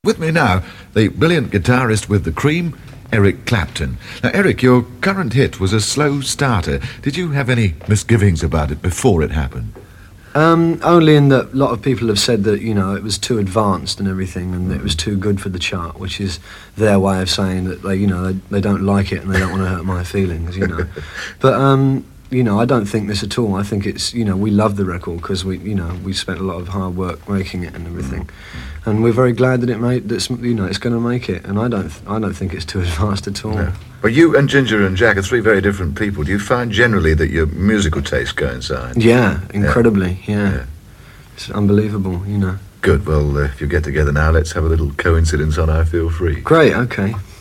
With me now, the brilliant guitarist with the Cream, Eric Clapton. Now, Eric, your current hit was a slow starter. Did you have any misgivings about it before it happened? Only in that a lot of people have said that, you know, it was too advanced and everything, and it was too good for the chart, which is their way of saying that they don't like it and they don't want to hurt my feelings, you know. But I don't think this at all. I think it's, we love the record because we spent a lot of hard work making it and everything, and we're very glad that it's going to make it. And I don't think it's too advanced at all. No. Well, you and Ginger and Jack are three very different people. Do you find generally that your musical tastes coincide? Yeah, incredibly. Yeah. It's unbelievable. Good. Well, if you get together now, let's have a little coincidence on I Feel Free. Great. Okay.